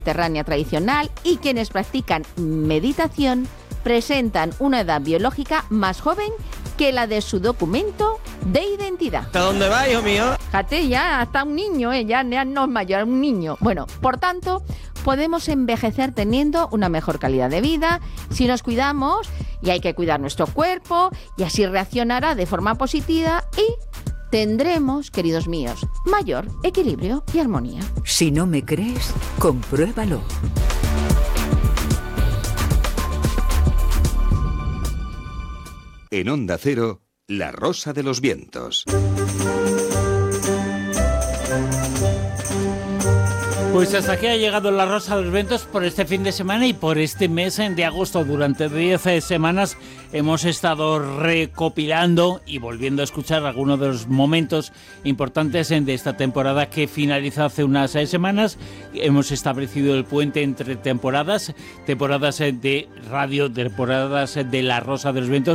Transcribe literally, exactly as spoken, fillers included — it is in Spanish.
mediterránea tradicional y quienes practican meditación presentan una edad biológica más joven que la de su documento de identidad. ¿A dónde va, hijo mío? Fíjate, ya hasta un niño, ¿eh? ya, ya no es mayor, un niño. Bueno, por tanto, podemos envejecer teniendo una mejor calidad de vida si nos cuidamos, y hay que cuidar nuestro cuerpo, y así reaccionará de forma positiva y tendremos, queridos míos, mayor equilibrio y armonía. Si no me crees, compruébalo. En Onda Cero, La Rosa de los Vientos. Pues hasta aquí ha llegado La Rosa de los Vientos por este fin de semana y por este mes de agosto. Durante diez semanas hemos estado recopilando y volviendo a escuchar algunos de los momentos importantes de esta temporada que finaliza hace unas semanas. Hemos establecido el puente entre temporadas, temporadas de radio, temporadas de La Rosa de los Vientos.